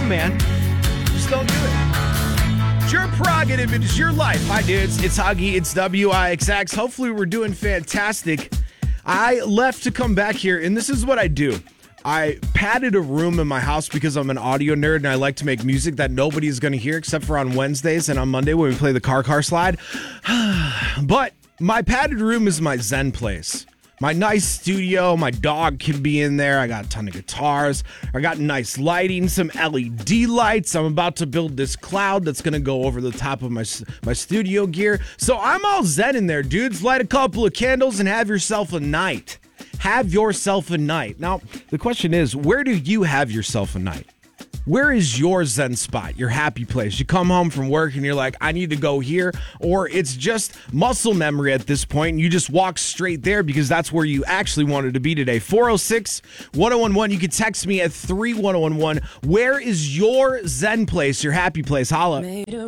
man. Just don't do it. It's your prerogative. It is your life. Hi, dudes. It's Huggy. It's WIXX. Hopefully, we're doing fantastic. I left to come back here, and this is what I do. I padded a room in my house because I'm an audio nerd and I like to make music that nobody's going to hear except for on Wednesdays and on Monday when we play the car slide. But my padded room is my zen place. My nice studio, my dog can be in there. I got a ton of guitars. I got nice lighting, some LED lights. I'm about to build this cloud that's going to go over the top of my studio gear. So I'm all zen in there, dudes. Light a couple of candles and have yourself a night. Have yourself a night. Now, the question is, where do you have yourself a night? Where is your zen spot, your happy place? You come home from work and you're like, I need to go here, or it's just muscle memory at this point and you just walk straight there because that's where you actually wanted to be today. 406-1011. You can text me at 31011. Where is your zen place, your happy place? Holla.